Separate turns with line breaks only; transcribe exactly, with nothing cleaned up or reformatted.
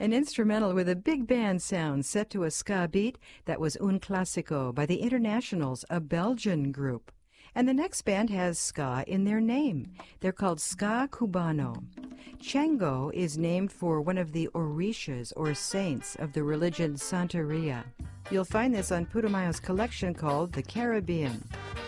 An instrumental with a big band sound set to a ska beat, that was Un Clásico by the Internationals, a Belgian group. And the next band has ska in their name. They're called Ska Cubano. Chango is named for one of the Orishas, or saints, of the religion Santeria. You'll find this on Putumayo's collection called The Caribbean.